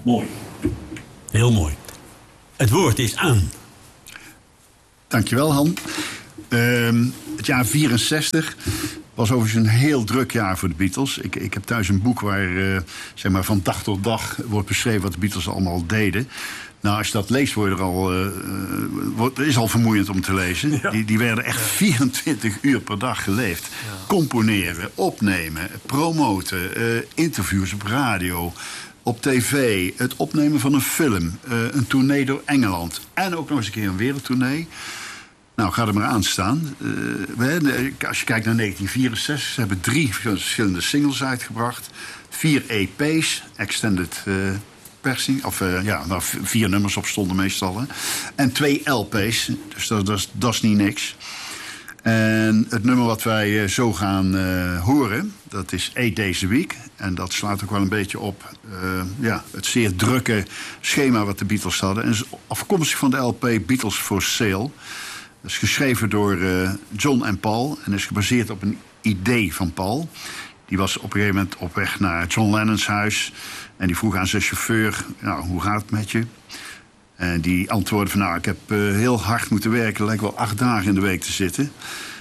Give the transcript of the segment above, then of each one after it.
Mooi. Heel mooi. Het woord is aan. Dankjewel, Han. Het jaar 64 was overigens een heel druk jaar voor de Beatles. Ik heb thuis een boek waar zeg maar van dag tot dag wordt beschreven wat de Beatles allemaal deden. Nou, als je dat leest, het is al vermoeiend om te lezen. Ja. Die werden echt 24 uur per dag geleefd. Ja. Componeren, opnemen, promoten, interviews op radio, op tv, het opnemen van een film, een tournee door Engeland en ook nog eens een keer een wereldtournee. Nou, ga er maar aan staan. Als je kijkt naar 1964, ze hebben 3 verschillende singles uitgebracht. 4 EP's, extended persing. Of 4 nummers op stonden meestal. Hè. En 2 LP's, dus dat is niet niks. En het nummer wat wij zo gaan horen, dat is 8 Days a Week. En dat slaat ook wel een beetje op het zeer drukke schema wat de Beatles hadden. En is afkomstig van de LP Beatles for Sale. Dat is geschreven door John en Paul en is gebaseerd op een idee van Paul. Die was op een gegeven moment op weg naar John Lennon's huis. En die vroeg aan zijn chauffeur, nou, hoe gaat het met je? En die antwoordde van, nou, ik heb heel hard moeten werken. Lijkt wel 8 dagen in de week te zitten.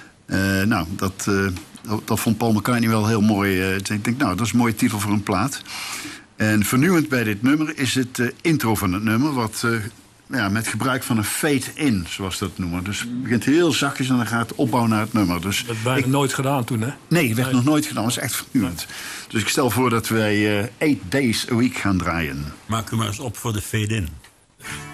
Dat vond Paul McCartney wel heel mooi. Ik denk, nou, dat is een mooie titel voor een plaat. En vernieuwend bij dit nummer is het intro van het nummer, wat met gebruik van een fade-in, zoals ze dat noemen. Dus het begint heel zachtjes en dan gaat het opbouwen naar het nummer. Dus dat werd nooit gedaan toen, hè? Nee, werd nog nooit gedaan. Dat is echt vernieuwend. Nee. Dus ik stel voor dat wij 8 Days a Week gaan draaien. Maak u maar eens op voor de fade-in.